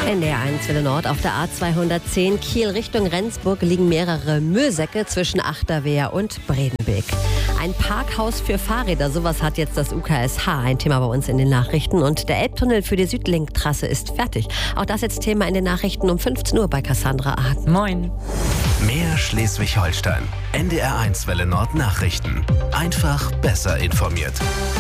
NDR 1 Welle Nord auf der A210 Kiel Richtung Rendsburg liegen mehrere Müllsäcke zwischen Achterwehr und Bredenbeek. Ein Parkhaus für Fahrräder, sowas hat jetzt das UKSH, ein Thema bei uns in den Nachrichten. Und der Elbtunnel für die Südlink-Trasse ist fertig. Auch das jetzt Thema in den Nachrichten um 15 Uhr bei Cassandra Aden. Moin. Mehr Schleswig-Holstein. NDR 1 Welle Nord Nachrichten. Einfach besser informiert.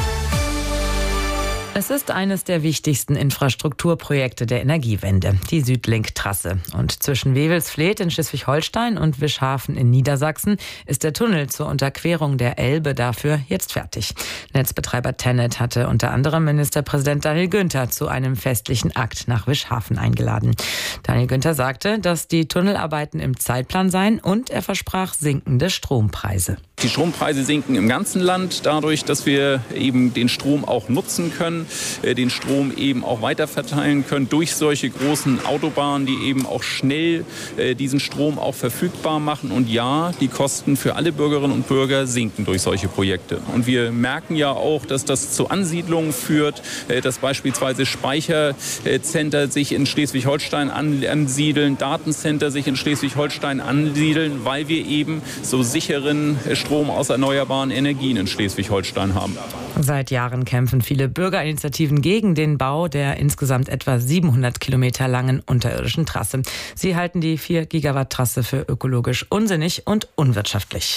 Es ist eines der wichtigsten Infrastrukturprojekte der Energiewende, die Südlink-Trasse. Und zwischen Wewelsfleth in Schleswig-Holstein und Wischhafen in Niedersachsen ist der Tunnel zur Unterquerung der Elbe dafür jetzt fertig. Netzbetreiber TenneT hatte unter anderem Ministerpräsident Daniel Günther zu einem festlichen Akt nach Wischhafen eingeladen. Daniel Günther sagte, dass die Tunnelarbeiten im Zeitplan seien und er versprach sinkende Strompreise. Die Strompreise sinken im ganzen Land dadurch, dass wir eben den Strom auch nutzen können, den Strom eben auch weiterverteilen können durch solche großen Autobahnen, die eben auch schnell diesen Strom auch verfügbar machen. Und ja, die Kosten für alle Bürgerinnen und Bürger sinken durch solche Projekte. Und wir merken ja auch, dass das zu Ansiedlungen führt, dass beispielsweise Speichercenter sich in Schleswig-Holstein ansiedeln, Datencenter sich in Schleswig-Holstein ansiedeln, weil wir eben so sicheren Strom aus erneuerbaren Energien in Schleswig-Holstein haben. Seit Jahren kämpfen viele Bürgerinitiativen gegen den Bau der insgesamt etwa 700 Kilometer langen unterirdischen Trasse. Sie halten die 4-Gigawatt-Trasse für ökologisch unsinnig und unwirtschaftlich.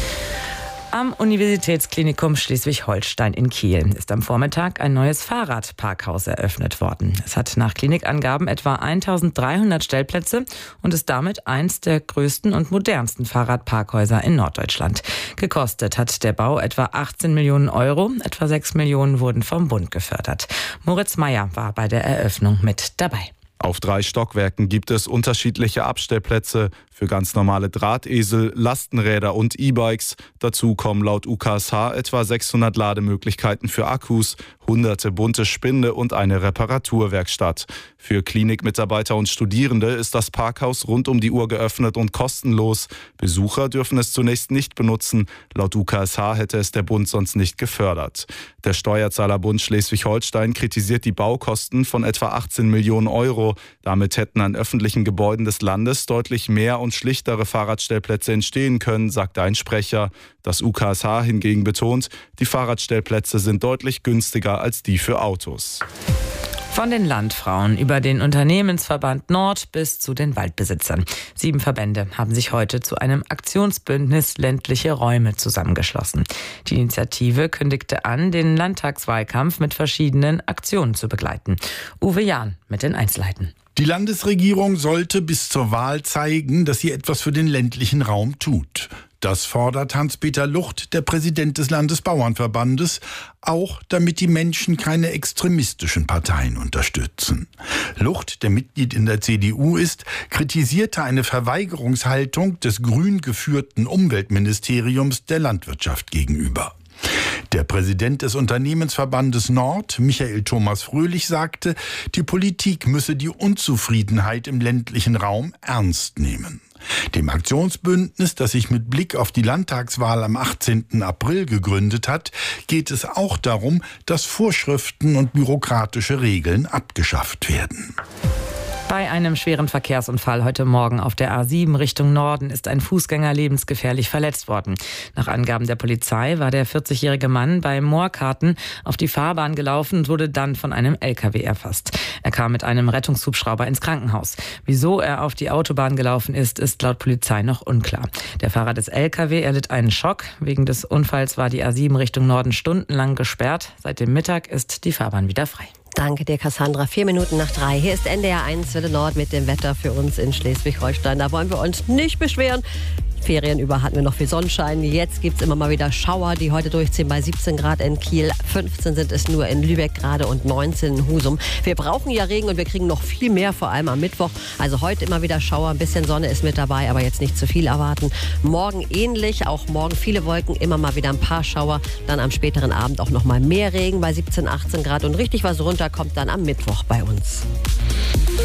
Am Universitätsklinikum Schleswig-Holstein in Kiel ist am Vormittag ein neues Fahrradparkhaus eröffnet worden. Es hat nach Klinikangaben etwa 1300 Stellplätze und ist damit eins der größten und modernsten Fahrradparkhäuser in Norddeutschland. Gekostet hat der Bau etwa 18 Millionen Euro, etwa 6 Millionen wurden vom Bund gefördert. Moritz Meyer war bei der Eröffnung mit dabei. Auf 3 Stockwerken gibt es unterschiedliche Abstellplätze für ganz normale Drahtesel, Lastenräder und E-Bikes. Dazu kommen laut UKSH etwa 600 Lademöglichkeiten für Akkus, hunderte bunte Spinde und eine Reparaturwerkstatt. Für Klinikmitarbeiter und Studierende ist das Parkhaus rund um die Uhr geöffnet und kostenlos. Besucher dürfen es zunächst nicht benutzen. Laut UKSH hätte es der Bund sonst nicht gefördert. Der Steuerzahlerbund Schleswig-Holstein kritisiert die Baukosten von etwa 18 Millionen Euro. Damit hätten an öffentlichen Gebäuden des Landes deutlich mehr und schlichtere Fahrradstellplätze entstehen können, sagte ein Sprecher. Das UKSH hingegen betont, die Fahrradstellplätze sind deutlich günstiger als die für Autos. Von den Landfrauen über den Unternehmensverband Nord bis zu den Waldbesitzern. 7 Verbände haben sich heute zu einem Aktionsbündnis ländliche Räume zusammengeschlossen. Die Initiative kündigte an, den Landtagswahlkampf mit verschiedenen Aktionen zu begleiten. Uwe Jahn mit den Einzelheiten. Die Landesregierung sollte bis zur Wahl zeigen, dass sie etwas für den ländlichen Raum tut. Das fordert Hans-Peter Lucht, der Präsident des Landesbauernverbandes, auch damit die Menschen keine extremistischen Parteien unterstützen. Lucht, der Mitglied in der CDU ist, kritisierte eine Verweigerungshaltung des grün geführten Umweltministeriums der Landwirtschaft gegenüber. Der Präsident des Unternehmensverbandes Nord, Michael Thomas Fröhlich, sagte, die Politik müsse die Unzufriedenheit im ländlichen Raum ernst nehmen. Dem Aktionsbündnis, das sich mit Blick auf die Landtagswahl am 18. April gegründet hat, geht es auch darum, dass Vorschriften und bürokratische Regeln abgeschafft werden. Bei einem schweren Verkehrsunfall heute Morgen auf der A7 Richtung Norden ist ein Fußgänger lebensgefährlich verletzt worden. Nach Angaben der Polizei war der 40-jährige Mann bei Moorkarten auf die Fahrbahn gelaufen und wurde dann von einem LKW erfasst. Er kam mit einem Rettungshubschrauber ins Krankenhaus. Wieso er auf die Autobahn gelaufen ist, ist laut Polizei noch unklar. Der Fahrer des LKW erlitt einen Schock. Wegen des Unfalls war die A7 Richtung Norden stundenlang gesperrt. Seit dem Mittag ist die Fahrbahn wieder frei. Danke dir, Cassandra. 4 Minuten nach 3. Hier ist NDR 1 Welle Nord mit dem Wetter für uns in Schleswig-Holstein. Da wollen wir uns nicht beschweren. Ferien über hatten wir noch viel Sonnenschein. Jetzt gibt es immer mal wieder Schauer, die heute durchziehen bei 17 Grad in Kiel. 15 sind es nur in Lübeck gerade und 19 in Husum. Wir brauchen ja Regen und wir kriegen noch viel mehr, vor allem am Mittwoch. Also heute immer wieder Schauer, ein bisschen Sonne ist mit dabei, aber jetzt nicht zu viel erwarten. Morgen ähnlich, auch morgen viele Wolken, immer mal wieder ein paar Schauer. Dann am späteren Abend auch noch mal mehr Regen bei 17, 18 Grad und richtig was runter kommt dann am Mittwoch bei uns.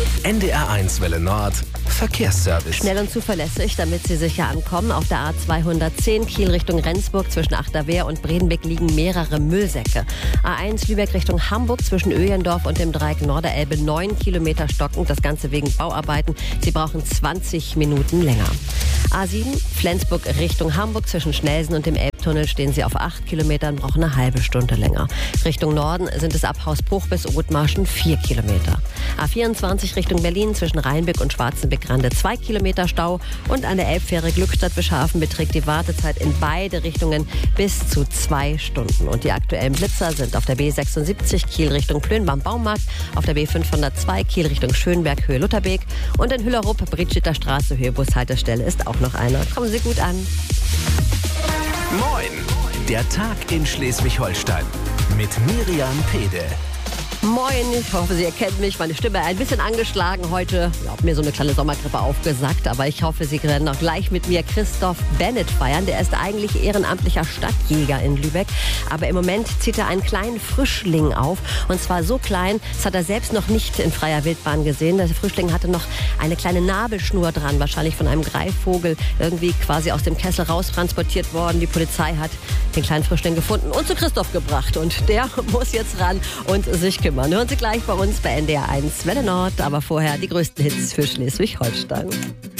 NDR1 Welle Nord, Verkehrsservice. Schnell und zuverlässig, damit Sie sicher ankommen. Auf der A210 Kiel Richtung Rendsburg zwischen Achterwehr und Bredenbeck liegen mehrere Müllsäcke. A1 Lübeck Richtung Hamburg zwischen Öhlendorf und dem Dreieck Norderelbe 9 Kilometer stockend. Das Ganze wegen Bauarbeiten. Sie brauchen 20 Minuten länger. A7 Flensburg Richtung Hamburg zwischen Schnelsen und dem Elbtunnel stehen Sie auf 8 Kilometern, brauchen eine halbe Stunde länger. Richtung Norden sind es ab Hausbruch bis Othmarschen 4 Kilometer. A24 Richtung Berlin zwischen Rheinbeck und Schwarzenbeck-Grande 2 Kilometer Stau und an der Elbfähre Glückstadt-Beschafen beträgt die Wartezeit in beide Richtungen bis zu 2 Stunden. Und die aktuellen Blitzer sind auf der B76 Kiel Richtung Plön beim Baumarkt, auf der B502 Kiel Richtung Schönberg Höhe Lutherbeek und in Hüllerrup-Britschiter Straße Höhe Bushaltestelle ist auch noch einer. Kommen Sie gut an. Moin! Der Tag in Schleswig-Holstein mit Miriam Pede. Moin, ich hoffe, Sie erkennen mich. Meine Stimme ein bisschen angeschlagen heute. Ich habe mir so eine kleine Sommergrippe aufgesagt, aber ich hoffe, Sie werden auch gleich mit mir Christoph Bennett feiern. Der ist eigentlich ehrenamtlicher Stadtjäger in Lübeck, aber im Moment zieht er einen kleinen Frischling auf. Und zwar so klein, das hat er selbst noch nicht in freier Wildbahn gesehen. Der Frischling hatte noch eine kleine Nabelschnur dran, wahrscheinlich von einem Greifvogel, irgendwie quasi aus dem Kessel raus transportiert worden. Die Polizei hat den kleinen Frischling gefunden und zu Christoph gebracht. Und der muss jetzt ran und sich kümmern. Hören Sie gleich bei uns bei NDR1 Welle Nord, aber vorher die größten Hits für Schleswig-Holstein.